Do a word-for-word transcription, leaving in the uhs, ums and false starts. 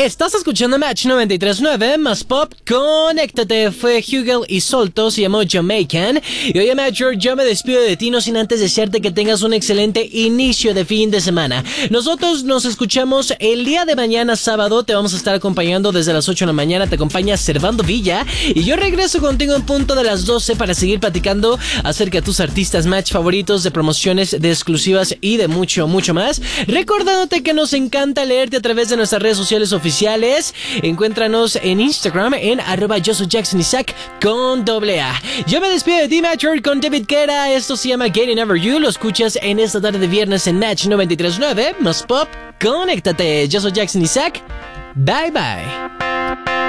Estás escuchando Match noventa y tres punto nueve más Pop. Conéctate. Fue Hugel y Solto, se llamó Jamaican. Y oye, Matcher, yo me despido de ti no sin antes desearte que tengas un excelente inicio de fin de semana. Nosotros nos escuchamos el día de mañana, sábado. Te vamos a estar acompañando desde las ocho de la mañana. Te acompaña Servando Villa. Y yo regreso contigo en punto de las doce para seguir platicando acerca de tus artistas Match favoritos, de promociones, de exclusivas y de mucho, mucho más. Recordándote que nos encanta leerte a través de nuestras redes sociales oficiales. Encuéntranos en Instagram en arroba yo soy Jackson Isaac con doble A. Yo me despido de ti, Matcher, con David Guetta. Esto se llama Getting Over You. Lo escuchas en esta tarde de viernes en Match noventa y tres punto nueve más Pop. Conéctate. Yo soy Jackson Isaac. Bye bye.